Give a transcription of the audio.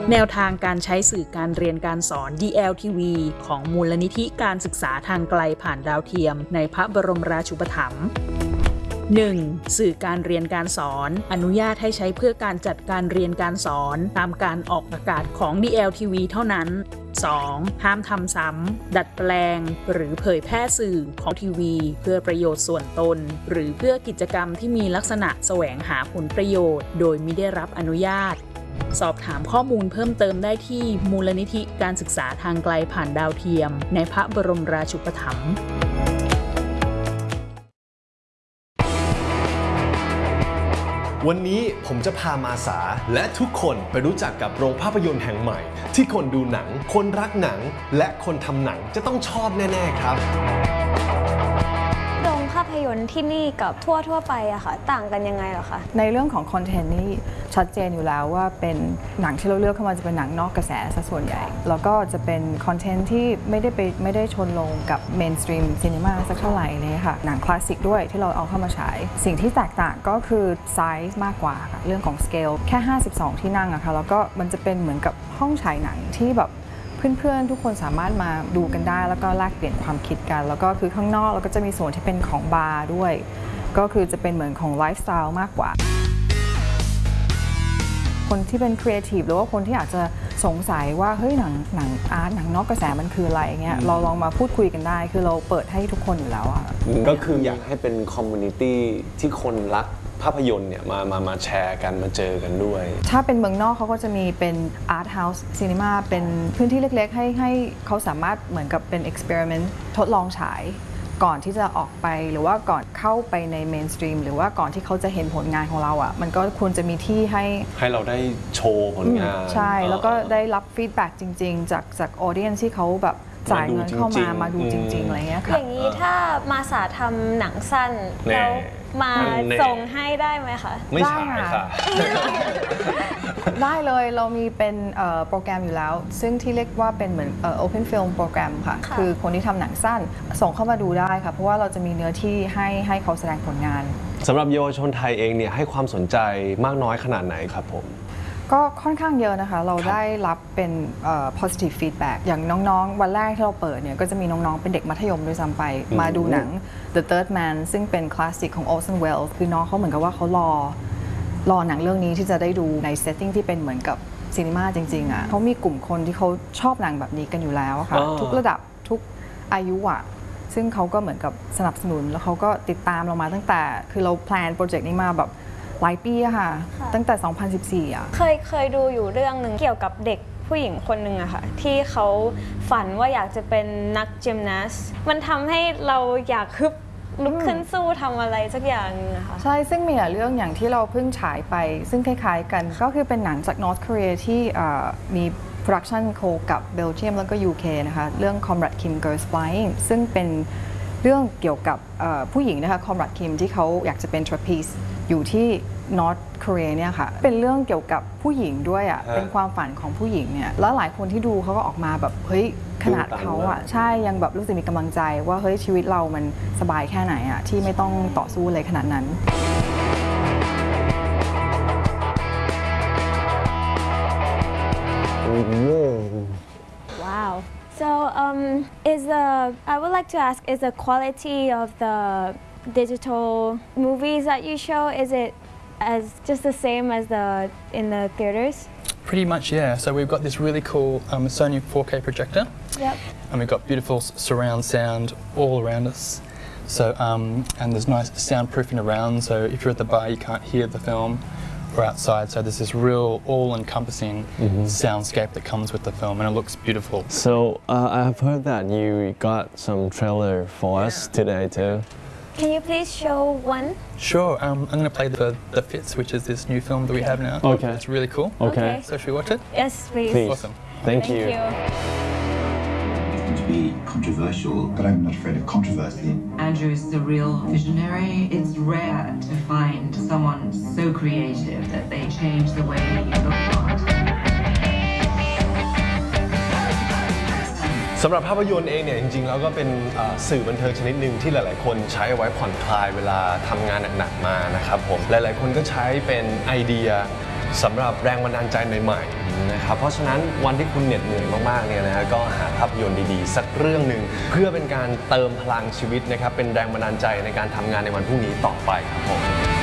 แนวทางการใช้สื่อการเรียนการสอน DLTV ของมูลนิธิการศึกษาทางไกลผ่านดาวเทียมในพระบรมราชูปถัมภ์ 1. สื่อการเรียนการสอนอนุญาตให้ใช้เพื่อการจัดการเรียนการสอนตามการออกอากาศของ DLTV เท่านั้น 2. ห้ามทำซ้ำดัดแปลงหรือเผยแพร่สื่อของทีวีเพื่อประโยชน์ส่วนตนหรือเพื่อกิจกรรมที่มีลักษณะแสวงหาผลประโยชน์โดยมิได้รับอนุญาตสอบถามข้อมูลเพิ่มเติมได้ที่มูลนิธิการศึกษาทางไกลผ่านดาวเทียมในพระบรมราชูปถัมภ์วันนี้ผมจะพามาสาและทุกคนไปรู้จักกับโรงภาพยนตร์แห่งใหม่ที่คนดูหนังคนรักหนังและคนทำหนังจะต้องชอบแน่ๆครับโรงภาพยนตร์ที่นี่กับทั่วไปอะค่ะต่างกันยังไงเหรอคะในเรื่องของคอนเทนต์นี่ชัดเจนอยู่แล้วว่าเป็นหนังที่เราเลือกเข้ามาจะเป็นหนังนอกกระแสซะส่วนใหญ่แล้วก็จะเป็นคอนเทนต์ที่ไม่ได้ชนลงกับเมนสตรีมซีนีมาสักเท่าไหร่เลยค่ะหนังคลาสสิกด้วยที่เราเอาเข้ามาฉายสิ่งที่แตกต่างก็คือไซส์มากกว่าค่ะเรื่องของสเกลแค่52ที่นั่งอะค่ะแล้วก็มันจะเป็นเหมือนกับห้องฉายหนังที่แบบเพื่อนๆทุกคนสามารถมาดูกันได้แล้วก็แลกเปลี่ยนความคิดกันแล้วก็คือข้างนอกเราก็จะมีส่วนที่เป็นของบาร์ด้วยก็คือจะเป็นเหมือนของไลฟ์สไตล์มากกว่าคนที่เป็นครีเอทีฟหรือว่าคนที่อาจจะสงสัยว่าเฮ้ยหนังอาร์ตหนังนอกกระแสมันคืออะไรเงี้ยเราลองมาพูดคุยกันได้คือเราเปิดให้ทุกคนอยู่แล้วอะก็คืออยากให้เป็นคอมมูนิตี้ที่คนรักภาพยนตร์เนี่ยมาแชร์กันมาเจอกันด้วยถ้าเป็นเมืองนอกเขาก็จะมีเป็น Art House Cinema เป็นพื้นที่เล็กๆให้เขาสามารถเหมือนกับเป็น experiment ทดลองฉายก่อนที่จะออกไปหรือว่าก่อนเข้าไปในเมนสตรีมหรือว่าก่อนที่เขาจะเห็นผลงานของเราอ่ะมันก็ควรจะมีที่ให้เราได้โชว์ผลงานใช่แล้วก็ได้รับฟีดแบ็กจริงๆจากออเดียนที่เขาแบบจ่ายเงินเข้ามาดูจริงๆอะไรเงี้ยค่ะอย่างนี้ถ้ามาสาทำหนังสั้นแล้วมาส่งให้ได้ไหมคะไม่ฉายค่ะได้เลยเรามีเป็นโปรแกรมอยู่แล้วซึ่งที่เรียกว่าเป็นเหมือนOpen Film โปรแกรมค่ะคือคนที่ทำหนังสั้นส่งเข้ามาดูได้ค่ะเพราะว่าเราจะมีเนื้อที่ให้เขาแสดงผลงานสำหรับเยาวชนไทยเองเนี่ยให้ความสนใจมากน้อยขนาดไหนครับผมก็ค่อนข้างเยอะนะคะเราได้รับเป็น positive feedback อย่างน้องๆวันแรกที่เราเปิดเนี่ยก็จะมีน้องๆเป็นเด็กมัธยมด้วยซ้ำไปมาดูหนัง The Third Man ซึ่งเป็นคลาสสิกของ Orson Welles คือน้องเขาเหมือนกับว่าเขารอหนังเรื่องนี้ที่จะได้ดูในเซตติ้งที่เป็นเหมือนกับซีนีมาจริงๆอ่ะเขามีกลุ่มคนที่เขาชอบหนังแบบนี้กันอยู่แล้วค่ะทุกระดับทุกอายุอ่ะซึ่งเขาก็เหมือนกับสนับสนุนแล้วเขาก็ติดตามเรามาตั้งแต่คือเราแพลนโปรเจกต์นี้มาแบบหลายปีอะค่ะตั้งแต่2014อะเคยดูอยู่เรื่องหนึ่งเกี่ยวกับเด็กผู้หญิงคนหนึ่งอะค่ะที่เขาฝันว่าอยากจะเป็นนักยิมนาสมันทำให้เราอยากฮึบลุกขึ้นสู้ทำอะไรสักอย่างนึงอะค่ะใช่ซึ่งมีหลายเรื่องอย่างที่เราเพิ่งฉายไปซึ่งคล้ายๆกันก็คือเป็นหนังจาก North Korea ที่มีโปรดักชันโคกับเบลเยียมแล้วก็ UK นะคะเรื่อง Comrade Kim Girls Flying ซึ่งเป็นเรื่องเกี่ยวกับผู้หญิงนะคะ Comrade Kim ที่เขาอยากจะเป็น trapezeอยู่ที่ North Korea เนี่ยค่ะเป็นเรื่องเกี่ยวกับผู้หญิงด้วยอ่ะเป็นความฝันของผู้หญิงเนี่ยแล้วหลายคนที่ดูเขาก็ออกมาแบบเฮ้ยขนาดเขาอ่ะใช่ยังแบบรู้สึกมีกำลังใจว่าเฮ้ยชีวิตเรามันสบายแค่ไหนอ่ะที่ไม่ต้องต่อสู้อะไรขนาดนั้น Wow. So I would like to ask, is the quality of the digital movies that you show, is it as just the same as in the theaters? Pretty much, yeah. So we've got this really cool Sony 4K projector. Yep. And we've got beautiful surround sound all around us. So and there's nice soundproofing around. So if you're at the bar, you can't hear the film. Or outside, so there's this real all-encompassing soundscape that comes with the film, and it looks beautiful. So I've heard that you got some trailer for us today too. Can you please show one? Sure. I'm going to play the Fits, which is this new film that we have now. Okay. It's really cool. Okay. So should we watch it? Yes, please. Awesome. Thank you. To be controversial, but I'm not afraid of controversy. Andrew is a real visionary. It's rare to find someone so creative that they change the way you look at art. สำหรับภาพยนตร์เองเนี่ยจริงๆแล้วก็เป็นสื่อบันเทิงชนิดหนึ่งที่หลายๆคนใช้เอาไว้ผ่อนคลายเวลาทำงานหนักๆมานะครับผมหลายๆคนก็ใช้เป็นไอเดียสำหรับแรงบันดาลใจใหม่ๆนะครับเพราะฉะนั้นวันที่คุณเหน็ดเหนื่อยมากๆเนี่ยนะฮะก็หาภาพยนตร์ดีๆสักเรื่องหนึ่งเพื่อเป็นการเติมพลังชีวิตนะครับเป็นแรงบันดาลใจในการทำงานในวันพรุ่งนี้ต่อไปครับผม